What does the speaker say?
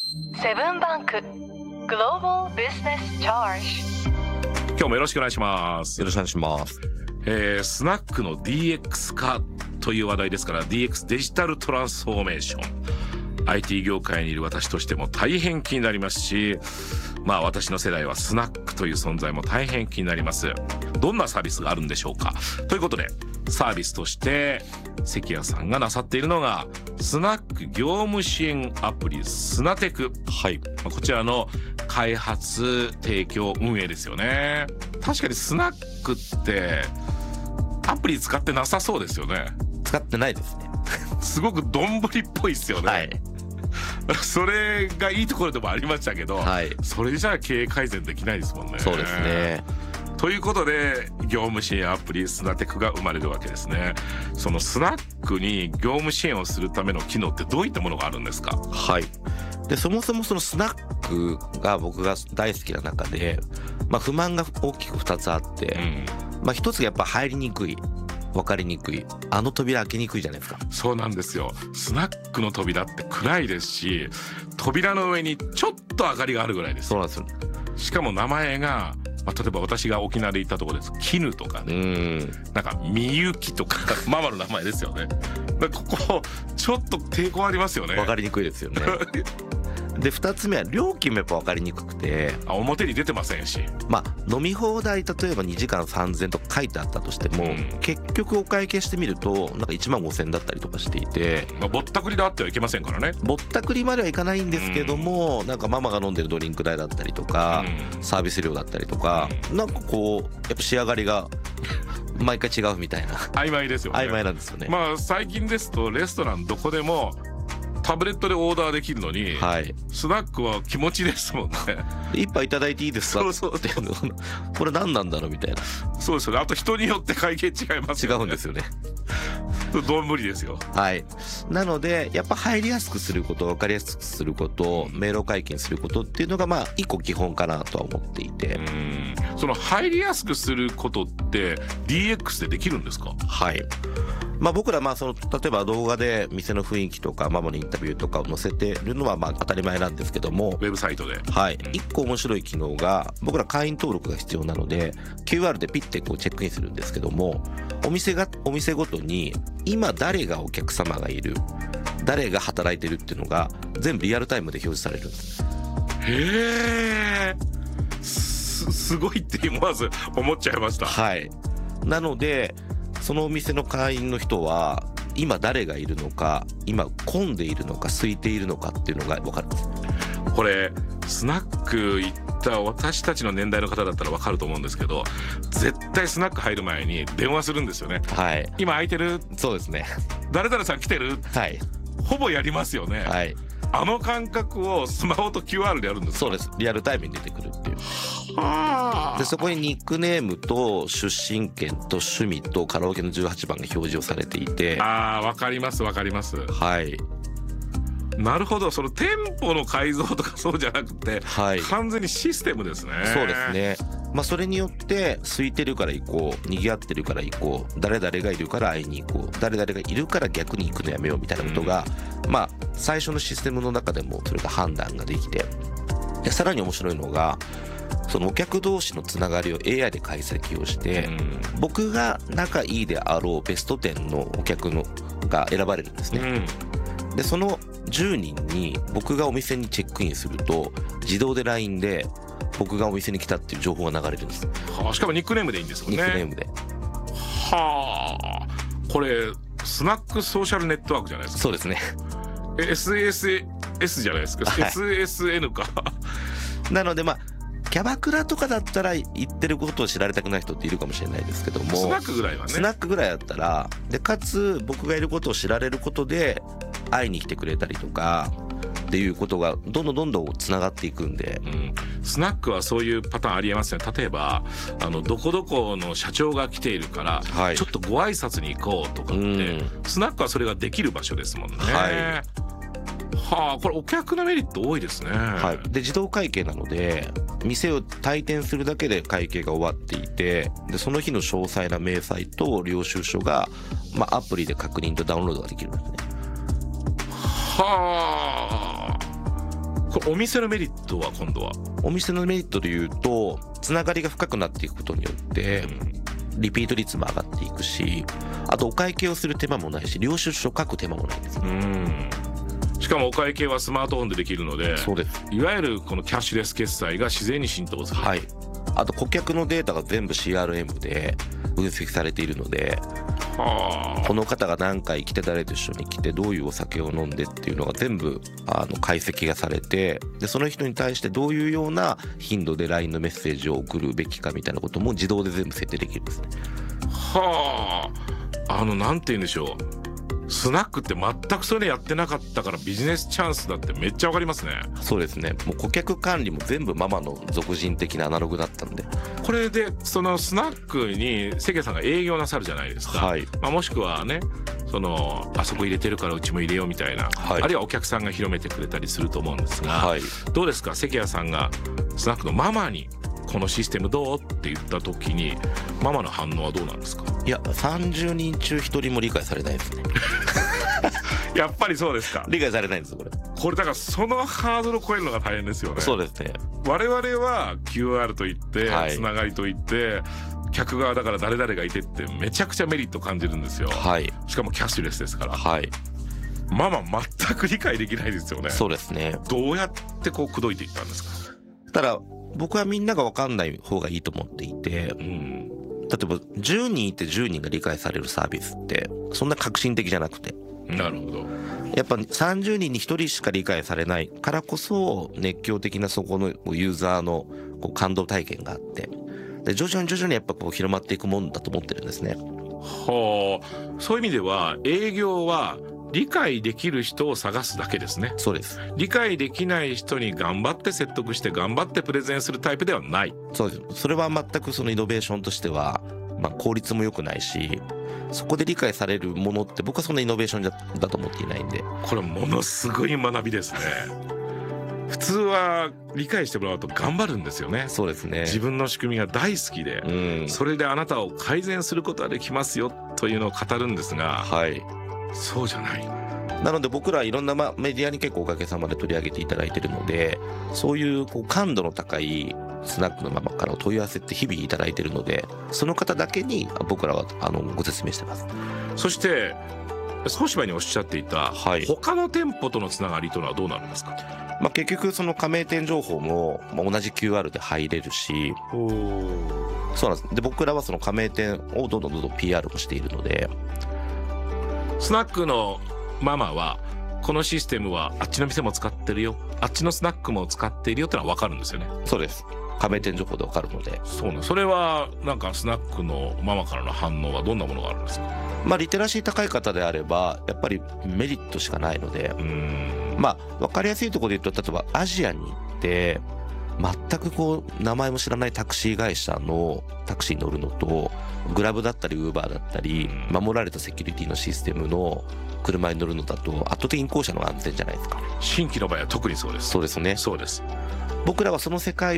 セブンバンクグローバルビジネスチャージ。 今日もよろしくお願いします。 よろしくお願いします。 スナックの DX 化という話題ですから、 DX デジタルトランスフォーメーション、 IT 業界にいる私としても大変気になりますし、私の世代はスナックという存在も大変気になります。どんなサービスがあるんでしょうか。ということで、サービスとして関谷さんがなさっているのがスナック業務支援アプリスナテク、こちらの開発提供運営ですよね。確かにスナックってアプリ使ってなさそうですよね。 使ってないですね。 すごくどんぶりっぽいですよね、それがいいところでもありましたけど、それじゃあ経営改善できないですもんね。 そうですね。 ということで業務支援アプリスナテクが生まれるわけですね。そのスナックに業務支援をするための機能ってどういったものがあるんですか。 でそもそもそのスナックが僕が大好きな中で、不満が大きく2つあって、1つがやっぱ入りにくい、分かりにくい、扉開けにくいじゃないですか。 そうなんですよ。スナックの扉って暗いですし、扉の上にちょっと明かりがあるぐらいです。 そうなんですよ。しかも名前が例えば私が沖縄で行ったところです、絹とかね、なんかみゆきとかママの名前ですよね。ここちょっと抵抗ありますよね。 分かりにくいですよね。で2つ目は料金もやっぱ分かりにくくて、 表に出てませんし、 飲み放題例えば2時間3000と書いてあったとしても、結局お会計してみるとなんか1万5000だったりとかしていて、 ぼったくりであってはいけませんからね。 ぼったくりまではいかないんですけども、なんかママが飲んでるドリンク代だったりとか、サービス料だったりとか、なんかこうやっぱ仕上がりが毎回違うみたいな。 曖昧ですよね。 曖昧なんですよね。 最近ですとレストランどこでもタブレットでオーダーできるのに、スナックは気持ちですもんね。 一杯いただいていいですかっていうのこれ何なんだろうみたいな。 そうですよね。あと人によって会計違いますよね。 違うんですよね。 どんぶりですよ。 なのでやっぱ入りやすくすること、分かりやすくすること、明朗会計することっていうのが一個基本かなとは思っていて、 その入りやすくすることって DX でできるんですか。 僕らその例えば動画で店の雰囲気とかママのインタビューとかを載せてるのは当たり前なんですけども、 ウェブサイトで一個面白い機能が、僕ら会員登録が必要なので QR でピッてこうチェックインするんですけども、お店ごとに今誰がお客様がいる、誰が働いてるっていうのが全部リアルタイムで表示されるんです。 へー、すごいって思わず思っちゃいました。 なのでそのお店の会員の人は今誰がいるのか、今混んでいるのか空いているのかっていうのが分かるんです。 これスナック行った私たちの年代の方だったら分かると思うんですけど、絶対スナック入る前に電話するんですよね。今空いてる。 そうですね。 誰々さん来てる。ほぼやりますよね。あの感覚をスマホと QR でやるんですか。 そうです。リアルタイムに出てくるっていう。でそこにニックネームと出身県と趣味とカラオケの18番が表示をされていて、 わかりますわかります。なるほど。その店舗の改造とかそうじゃなくて、完全にシステムですね。 そうですね。それによって空いてるから行こう、賑わってるから行こう、誰々がいるから会いに行こう、誰々がいるから逆に行くのやめようみたいなことが、最初のシステムの中でもそれが判断ができて、でさらに面白いのがそのお客同士のつながりを AI で解析をして、僕が仲いいであろうベスト10のお客のが選ばれるんですね。でその10人に僕がお店にチェックインすると自動で LINE で僕がお店に来たっていう情報が流れるんです。 しかもニックネームでいいんですもんね。 ニックネームで。 これスナックソーシャルネットワークじゃないですか。 そうですね。 SSS じゃないですか。SSN か。 なのでキャバクラとかだったら言ってることを知られたくない人っているかもしれないですけども、 スナックぐらいはね。 スナックぐらいだったら、でかつ僕がいることを知られることで会いに来てくれたりとかっていうことがどんどんつながっていくんで、 スナックはそういうパターンありえますね。例えばどこどこの社長が来ているから、ちょっとご挨拶に行こうとかって、スナックはそれができる場所ですもんね。これお客のメリット多いですね。で自動会計なので店を退店するだけで会計が終わっていて、でその日の詳細な明細と領収書が、アプリで確認とダウンロードができるんですね。 これお店のメリットは今度は？ お店のメリットでいうと、つながりが深くなっていくことによってリピート率も上がっていくし、あとお会計をする手間もないし、領収書書く手間もないんですよ。 しかもお会計はスマートフォンでできるので、 そうです。 いわゆるこのキャッシュレス決済が自然に浸透する。 はい。あと顧客のデータが全部 CRM で分析されているので、この方が何回来て、誰と一緒に来て、どういうお酒を飲んでっていうのが全部解析がされて、でその人に対してどういうような頻度で LINE のメッセージを送るべきかみたいなことも自動で全部設定できるんですね。 なんて言うんでしょう、スナックって全くそれやってなかったからビジネスチャンスだってめっちゃわかりますね。 そうですね。もう顧客管理も全部ママの俗人的なアナログだったんで。 これでそのスナックに関谷さんが営業なさるじゃないですか、もしくはね、あそこ入れてるからうちも入れようみたいな、あるいはお客さんが広めてくれたりすると思うんですが、どうですか、関谷さんがスナックのママにこのシステムどうって言った時にママの反応はどうなんですか？ いや、30人中1人も理解されないですね。 やっぱりそうですか。 理解されないんですよこれだからそのハードルを超えるのが大変ですよね。 そうですね。 我々は QR といって、つながりといって客側だから誰々がいてってめちゃくちゃメリット感じるんですよ。しかもキャッシュレスですから。ママ全く理解できないですよね。 そうですね。 どうやってこう口説いていったんですか？ ただ僕はみんなが分かんない方がいいと思っていて、例えば10人いて10人が理解されるサービスってそんな革新的じゃなくて、 なるほど。 やっぱ30人に1人しか理解されないからこそ熱狂的なそこのユーザーのこう感動体験があって、で徐々にやっぱこう広まっていくもんだと思ってるんですね。 そういう意味では営業は理解できる人を探すだけですね。 そうです。 理解できない人に頑張って説得して頑張ってプレゼンするタイプではない。 そうです。それは全くそのイノベーションとしては、効率も良くないし、そこで理解されるものって僕はそんなイノベーションだと思っていないんで。 これものすごい学びですね。普通は理解してもらうと頑張るんですよね。 そうですね。 自分の仕組みが大好きで、それであなたを改善することができますよというのを語るんですが、そうじゃない。 なので僕らいろんなメディアに結構おかげさまで取り上げていただいているので、そういう感度の高いスナックのママからお問い合わせって日々いただいているので、その方だけに僕らはご説明してます。 そして少し前におっしゃっていた、他の店舗とのつながりというのはどうなるんですか？ 結局その加盟店情報も同じ QR で入れるし、そうなんです。で僕らはその加盟店をどんどん PR もしているので、 スナックのママはこのシステムはあっちの店も使ってるよ、あっちのスナックも使っているよってのは分かるんですよね。 そうです。加盟店情報で分かるので。 それはなんかスナックのママからの反応はどんなものがあるんですか？ リテラシー高い方であればやっぱりメリットしかないので、分かりやすいところで言うと、例えばアジアに行って全く名前も知らないタクシー会社のタクシーに乗るのと、グラブだったりウーバーだったり守られたセキュリティのシステムの車に乗るのだと圧倒的に後者の方が安全じゃないですか。 新規の場合は特にそうです。 そうですね。 そうです。 僕らはその世界